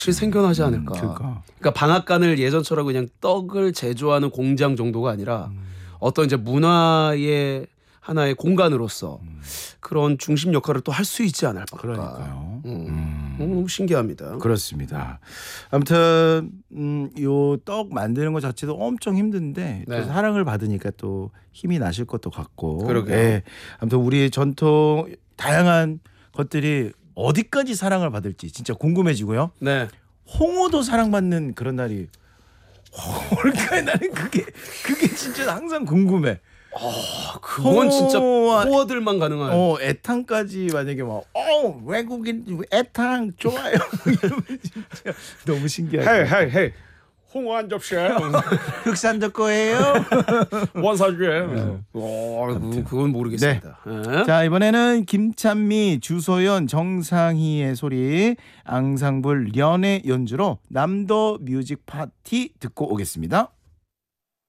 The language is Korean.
생겨나지 않을까. 그러니까 방앗간을 예전처럼 그냥 떡을 제조하는 공장 정도가 아니라 어떤 이제 문화의 하나의 공간으로서 그런 중심 역할을 또 할 수 있지 않을까. 그러니까요. 너무 신기합니다. 그렇습니다. 아무튼 요 떡 만드는 것 자체도 엄청 힘든데 네. 또 사랑을 받으니까 또 힘이 나실 것도 같고. 그러게요. 네. 아무튼 우리 전통 다양한 것들이 어디까지 사랑을 받을지 진짜 궁금해지고요. 네. 홍어도 사랑받는 그런 날이 올까요? 나는 그게 진짜 항상 궁금해. 그건 진짜 호어들만 가능한. 애탕까지 만약에 막 외국인 애탕 좋아요. 이러면 진짜 너무 신기하죠. 헤이 홍어 한 접시. 흑산도 거예요. 원사주에. 그건 모르겠습니다. 네. 자, 이번에는 김찬미, 주소연, 정상희의 소리, 앙상블 련의 연주로 남도 뮤직 파티 듣고 오겠습니다.